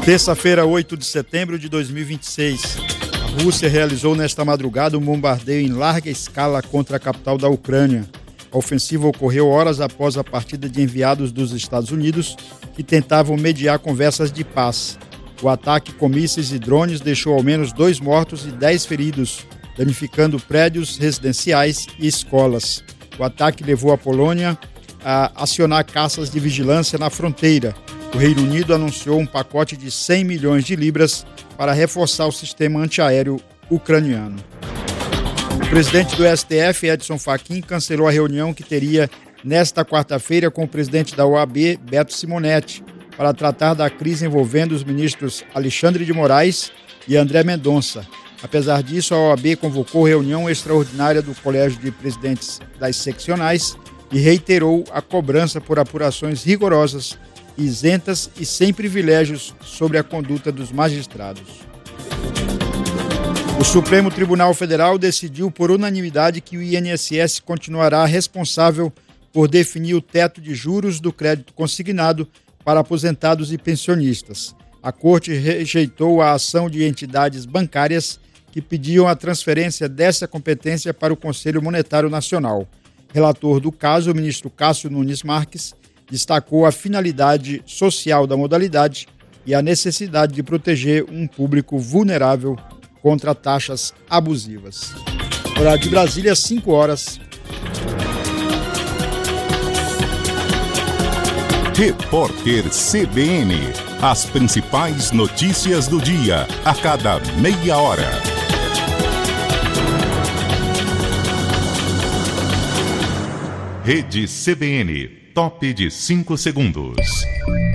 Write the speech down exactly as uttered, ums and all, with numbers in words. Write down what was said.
Terça-feira, oito de setembro de dois mil e vinte e seis. A Rússia realizou nesta madrugada um bombardeio em larga escala contra a capital da Ucrânia. A ofensiva ocorreu horas após a partida de enviados dos Estados Unidos que tentavam mediar conversas de paz. O ataque com mísseis e drones deixou ao menos dois mortos e dez feridos, danificando prédios residenciais e escolas. O ataque levou a Polônia a acionar caças de vigilância na fronteira. O Reino Unido anunciou um pacote de cem milhões de libras para reforçar o sistema antiaéreo ucraniano. O presidente do S T F, Edson Fachin, cancelou a reunião que teria nesta quarta-feira com o presidente da O A B, Beto Simonetti, para tratar da crise envolvendo os ministros Alexandre de Moraes e André Mendonça. Apesar disso, a O A B convocou reunião extraordinária do Colégio de Presidentes das Seccionais e reiterou a cobrança por apurações rigorosas, isentas e sem privilégios sobre a conduta dos magistrados. O Supremo Tribunal Federal decidiu por unanimidade que o I N S S continuará responsável por definir o teto de juros do crédito consignado para aposentados e pensionistas. A Corte rejeitou a ação de entidades bancárias que pediam a transferência dessa competência para o Conselho Monetário Nacional. Relator do caso, o ministro Cássio Nunes Marques, destacou a finalidade social da modalidade e a necessidade de proteger um público vulnerável contra taxas abusivas. Horário de Brasília, cinco horas. Repórter C B N. As principais notícias do dia, a cada meia hora. Rede C B N, top de cinco segundos.